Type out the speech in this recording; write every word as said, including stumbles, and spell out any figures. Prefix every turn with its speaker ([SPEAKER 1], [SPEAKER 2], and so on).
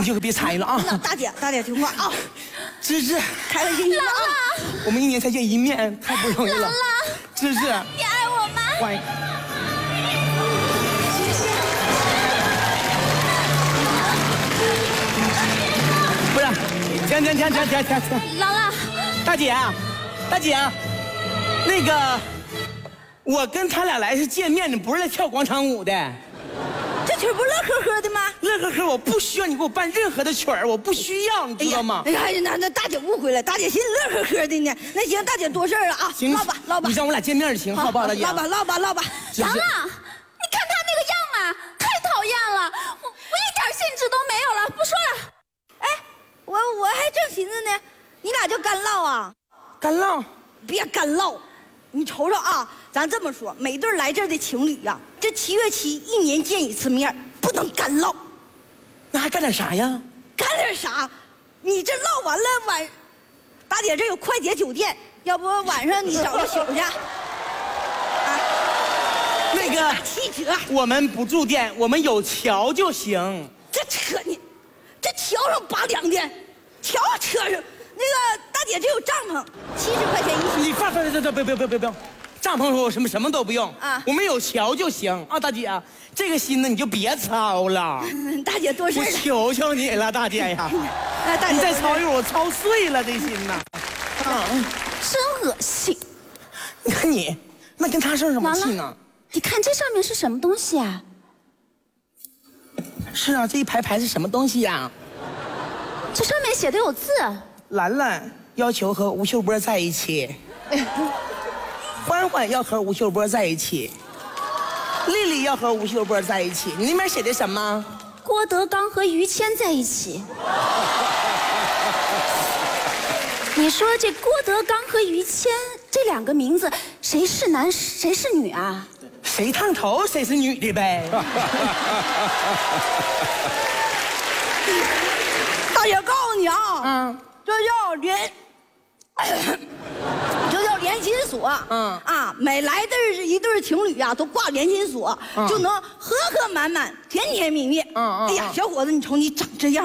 [SPEAKER 1] 你就可别猜了啊！
[SPEAKER 2] 大姐，大姐听话啊！
[SPEAKER 1] 芝芝，
[SPEAKER 2] 开开心心啊！
[SPEAKER 1] 我们一年才见一面，太不容易了。芝芝，
[SPEAKER 3] 你爱我吗？
[SPEAKER 1] 欢迎。不是，停停停停停停停！
[SPEAKER 3] 兰兰，
[SPEAKER 1] 大姐，大姐，那个，我跟他俩来是见面的，不是来跳广场舞的。
[SPEAKER 2] 这曲不乐呵呵的吗？
[SPEAKER 1] 乐呵呵，我不需要你给我办任何的曲儿，我不需要，你知道吗？
[SPEAKER 2] 哎呀，哎呀，那那大姐误会了，大姐寻思乐呵呵的呢。那行，大姐多事了啊，
[SPEAKER 1] 行，
[SPEAKER 2] 唠吧唠吧。
[SPEAKER 1] 你让我俩见面就行，好不好，大姐？
[SPEAKER 2] 唠吧唠吧唠吧。
[SPEAKER 3] 兰兰，你看他那个样啊，太讨厌了，我我一点兴致都没有了，不说了。
[SPEAKER 2] 哎，我我还正寻思呢，你俩就干唠啊？
[SPEAKER 1] 干唠？
[SPEAKER 2] 别干唠，你瞅瞅啊，咱这么说，每对来这儿的情侣呀、啊，这七月七一年见一次面，不能干唠。
[SPEAKER 1] 那还干点啥呀？
[SPEAKER 2] 干点啥？你这唠完了晚，大姐这有快捷酒店，要不晚上你找个宿去？啊，
[SPEAKER 1] 那个
[SPEAKER 2] 七折，
[SPEAKER 1] 我们不住店，我们有桥就行。
[SPEAKER 2] 这扯呢，这桥上拔凉的，桥上车上，那个大姐这有帐篷，七十块钱一宿。
[SPEAKER 1] 你放放放放，别别别别别，帐篷说我什么什么都不用啊，我们有桥就行啊，大姐啊。这个心呢，你就别操了。
[SPEAKER 2] 大姐多事了，
[SPEAKER 1] 我求求你了，大姐呀！
[SPEAKER 2] 那大姐
[SPEAKER 1] 你再操一会儿，我操碎了这心呐。啊，
[SPEAKER 3] 真恶心！
[SPEAKER 1] 你看你，那跟他生什么气呢？
[SPEAKER 3] 你看这上面是什么东西啊？
[SPEAKER 1] 是啊，这一排排是什么东西呀？
[SPEAKER 3] 这上面写的有字。
[SPEAKER 1] 兰兰要求和吴秀波在一起，欢欢要和吴秀波在一起。丽丽要和吴秀波在一起，你那边写的什么？
[SPEAKER 3] 郭德纲和于谦在一起。你说这郭德纲和于谦这两个名字，谁是男谁是女啊？
[SPEAKER 1] 谁烫头谁是女的呗。
[SPEAKER 2] 大姐告诉你啊，
[SPEAKER 1] 嗯，
[SPEAKER 2] 这叫联，这叫联勤所。嗯啊，每来的一对情侣啊，都挂联勤所，就能和和满满、甜甜蜜蜜。嗯嗯，哎呀，小伙子，你瞅你长这样。